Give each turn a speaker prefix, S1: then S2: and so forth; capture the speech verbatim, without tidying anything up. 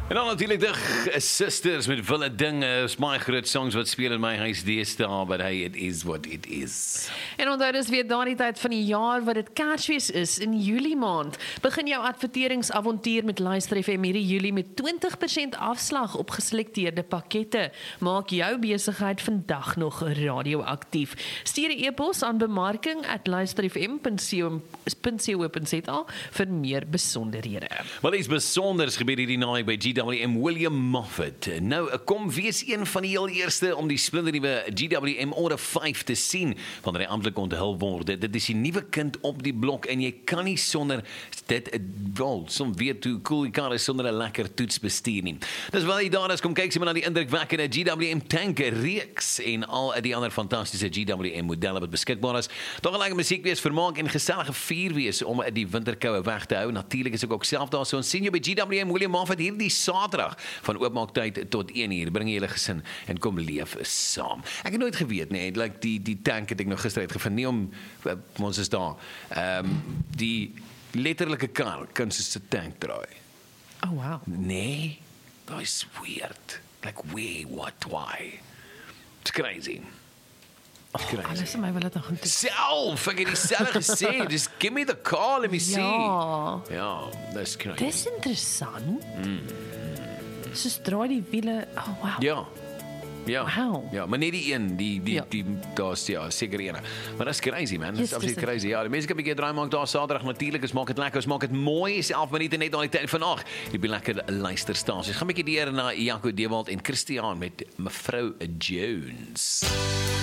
S1: En dan natuurlijk de Sisters met Wille Dinge. Is my groot songs wat speel in my huis deesdae, but hey, it is what it is.
S2: En onthou dis weer daardie tyd van die jaar wat dit Kersfees is in Julie maand. Begin jou adverteringsavontuur met Luister F M hierdie Julie met twintig persent afslag op geselekteerde pakkette. Maak jou besigheid vandag nog radioaktief. Stuur 'n e-pos aan bemarking at luisterfm punt co punt za vir meer besonderhede.
S1: Wel, iets besonders gebeur hierdie naweek by G W M William Moffat. Nou, kom wees een van die heel eerste om die splinternuwe G W M Order vyf te sien, wanneer hy amptelik onthul word. Dit is die nuwe kind op die blok en jy kan nie sonder dit, wel, som weet hoe cool jy kan is sonder 'n lekker toets bestuur nie. Dis wel die daar is, kom kyk sy maar na die indrukwekkende G W M tank reeks en al die ander fantastiese G W M modelle wat beskikbaar is. Daar gaan lekker musiek wees, vermaak en gesellige vier wees om die winterkoue weg te hou. Natuurlik is ek ook self daar, so ons sien jou by G W M William Moffat hierdie Saterdag van oopmaaktyd tot een uur. Bring jy julle gesin en kom leef saam. Ek het nooit geweet nie, like die die tank het ek nog gister uitgevind nie om ons is daar. Ehm um, die letterlike kar kan soos 'n tank draai.
S2: Oh wow.
S1: Nee, dat is weird. Like where, what, why? It's crazy. It's crazy.
S2: Oh, alles in my wil dit nog gaan doen.
S1: Self, ek het dieselfde gesê. Just give me the call, let me see.
S2: Ja.
S1: Ja, that's crazy.
S2: Dis interessant. Mm. Soos draai die wiele. Oh wow.
S1: Ja. Ja,
S2: Wow.
S1: ja, maar net die een, die, die,
S2: Ja.
S1: die, daar's, ja, seker ene. Maar dat is crazy, man, dat
S2: Yes,
S1: is absoluut
S2: dis-
S1: crazy. Ja, die mense kan 'n bietjie draai maak daar Saterdag, natuurlijk, ons maak het lekker, ons maak het mooi, is elf minute net aan die tyd vandag. Die be lekker luisterstasies. Gaan 'n bietjie deur na Jaco Dewald en Christiaan met Mevrou Jones.